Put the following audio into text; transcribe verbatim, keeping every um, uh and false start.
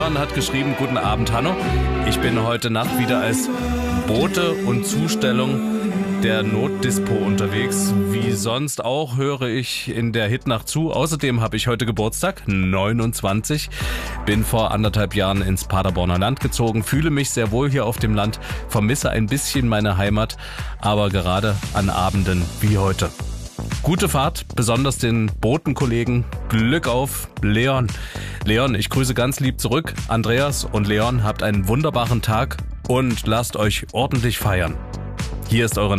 Leon hat geschrieben, guten Abend Hanno, ich bin heute Nacht wieder als Bote und Zustellung der Notdispo unterwegs. Wie sonst auch höre ich in der Hitnacht zu. Außerdem habe ich heute Geburtstag, neunundzwanzig. Bin vor anderthalb Jahren ins Paderborner Land gezogen, fühle mich sehr wohl hier auf dem Land, vermisse ein bisschen meine Heimat, aber gerade an Abenden wie heute. Gute Fahrt, besonders den Botenkollegen. Glück auf, Leon. Leon, ich grüße ganz lieb zurück. Andreas und Leon, habt einen wunderbaren Tag und lasst euch ordentlich feiern. Hier ist eure